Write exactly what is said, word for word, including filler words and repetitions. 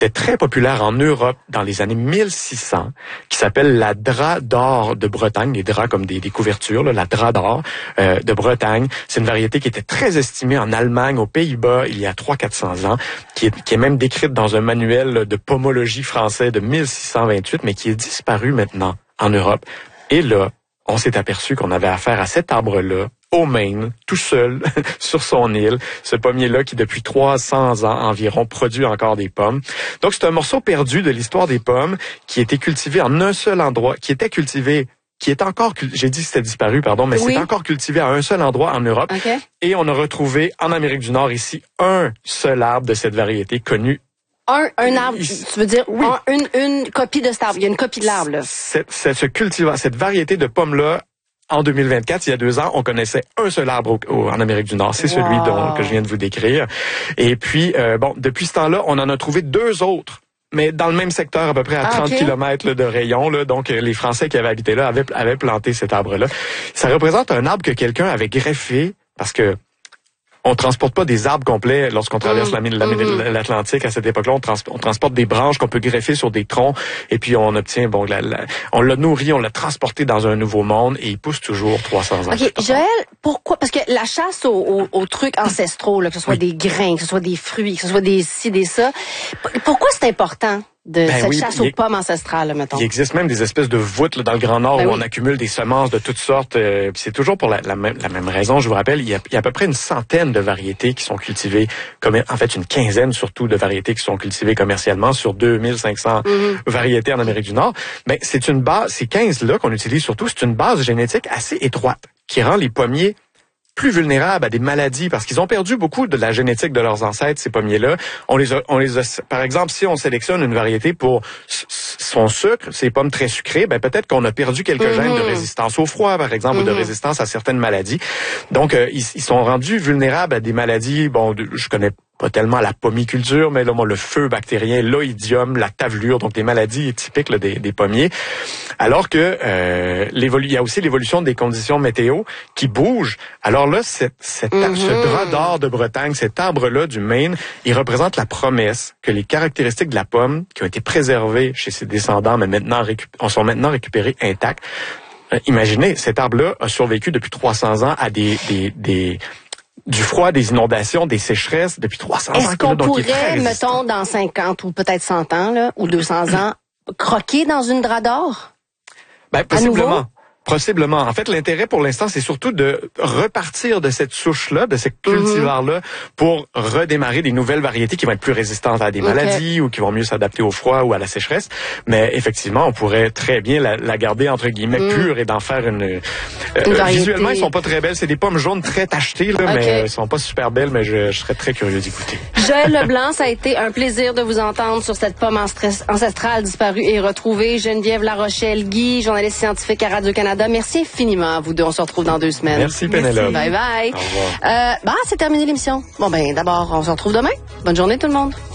était très populaire en Europe dans les années mille six cents, qui s'appelle la drap d'or de Bretagne, des draps comme des, des couvertures, là, la drap d'or euh, de Bretagne. C'est une variété qui était très estimée en Allemagne, aux Pays-Bas, il y a trois cents à quatre cents ans, qui est, qui est même décrite dans un manuel de pomologie français de mille six cent vingt-huit, mais qui est disparu maintenant en Europe. Et là, on s'est aperçu qu'on avait affaire à cet arbre-là, au Maine, tout seul, sur son île. Ce pommier-là qui, depuis trois cents ans environ, produit encore des pommes. Donc, c'est un morceau perdu de l'histoire des pommes qui était cultivé en un seul endroit, qui était cultivé, qui est encore, j'ai dit que c'était disparu, pardon, mais oui. c'est encore cultivé à un seul endroit en Europe. Okay. Et on a retrouvé, en Amérique du Nord, ici, un seul arbre de cette variété connu. Un, un arbre, tu veux dire, oui. un, une, une copie de cet arbre. Il y a une copie de l'arbre, là. Cette, cette, ce cultivar, cette variété de pommes-là, en deux mille vingt-quatre, il y a deux ans, on connaissait un seul arbre au, au, en Amérique du Nord. C'est wow. celui dont, que je viens de vous décrire. Et puis, euh, bon, depuis ce temps-là, on en a trouvé deux autres, mais dans le même secteur, à peu près à trente okay. kilomètres là, de rayon. Là, donc, les Français qui avaient habité là avaient, avaient planté cet arbre-là. Ça représente un arbre que quelqu'un avait greffé, parce que on transporte pas des arbres complets lorsqu'on traverse mmh, la, la, mmh. l'Atlantique. À cette époque-là, on, trans, on transporte des branches qu'on peut greffer sur des troncs et puis on obtient, bon, la, la, on l'a nourri, on l'a transporté dans un nouveau monde et il pousse toujours trois cents ans. OK, Joël, pourquoi? Parce que la chasse aux, aux, aux trucs ancestraux, là, que ce soit oui. des grains, que ce soit des fruits, que ce soit des ci, des ça, pourquoi c'est important? De ben cette oui, chasse aux il, pommes ancestrales, là, mettons. Il existe même des espèces de voûtes là, dans le Grand Nord ben où oui. on accumule des semences de toutes sortes. Euh, c'est toujours pour la, la, même, la même raison. Je vous rappelle, il y, a, il y a à peu près une centaine de variétés qui sont cultivées, comme, en fait une quinzaine surtout de variétés qui sont cultivées commercialement sur deux mille cinq cents mm-hmm. variétés en Amérique du Nord. Mais c'est une base, ces quinze-là qu'on utilise surtout, c'est une base génétique assez étroite qui rend les pommiers plus vulnérables à des maladies parce qu'ils ont perdu beaucoup de la génétique de leurs ancêtres, ces pommiers-là. On les a, on les a, par exemple, si on sélectionne une variété pour son sucre, ces pommes très sucrées, ben peut-être qu'on a perdu quelques mm-hmm. gènes de résistance au froid, par exemple, mm-hmm. ou de résistance à certaines maladies. Donc, euh, ils, ils sont rendus vulnérables à des maladies. Bon, de, je connais pas tellement la pommiculture, mais là, moi, le feu bactérien, l'oïdium, la tavelure, donc des maladies typiques là, des, des pommiers. Alors que euh, l'évolu- il y a aussi l'évolution des conditions météo qui bougent. Alors là, cette, cette, mm-hmm. ce drap d'or de Bretagne, cet arbre-là du Maine, il représente la promesse que les caractéristiques de la pomme, qui ont été préservées chez ses descendants, mais maintenant récup- sont maintenant récupérées intactes. Euh, imaginez, cet arbre-là a survécu depuis trois cents ans à des... des, des du froid, des inondations, des sécheresses depuis trois cents ans. Est-ce qu'on là, donc pourrait, mettons, dans cinquante ou peut-être cent ans, là, ou deux cents ans, croquer dans une drap d'or? Ben, possiblement. Possiblement. En fait, l'intérêt pour l'instant, c'est surtout de repartir de cette souche-là, de ces cultivars-là, mm-hmm. pour redémarrer des nouvelles variétés qui vont être plus résistantes à des okay. maladies ou qui vont mieux s'adapter au froid ou à la sécheresse. Mais effectivement, on pourrait très bien la, la garder entre guillemets mm. pure et d'en faire une... Euh, une visuellement, ils sont pas très belles. C'est des pommes jaunes très tachetées, là, okay. mais elles sont pas super belles, mais je, je serais très curieux d'écouter. Joël Leblanc, ça a été un plaisir de vous entendre sur cette pomme ancestrale disparue et retrouvée. Geneviève Larochelle-Guy, journaliste scientifique à Radio-Canada. Merci infiniment à vous deux. On se retrouve dans deux semaines. Merci, Pénélope. Bye bye. Au revoir. Euh, bah, c'est terminé l'émission. Bon, ben, d'abord, on se retrouve demain. Bonne journée tout le monde.